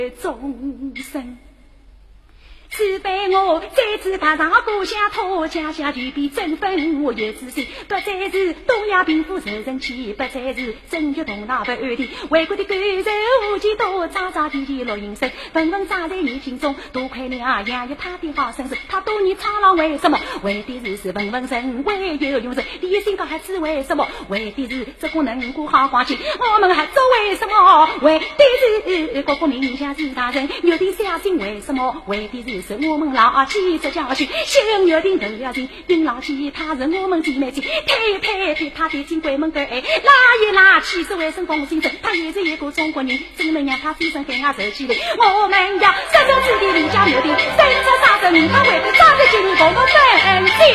众生。此辈我再次踏上故乡土，家乡就比争分我有自信，不再是东亚贫富受人欺，不再是争取同道不安定，为国的感受无几多，扎扎地地落营生，纷纷扎在你心中，多亏了养育他的好身世，他多年苍老为什么？为的是文文人为有用人，第一心高孩子为什么？为的是这个能过好光景，我们还做为什么？为的是国国民民像是大人，有点小心为什么？为的是我们老几这教训，心有定头要紧，定老几他是我们姐妹亲，推他的进鬼门关，拉一拉气是为生公心神，他也是一个中国人，怎能让他飞身海外受气的？我们要生生自己离家留定，生生杀生，他为的抓着今日共同奋进。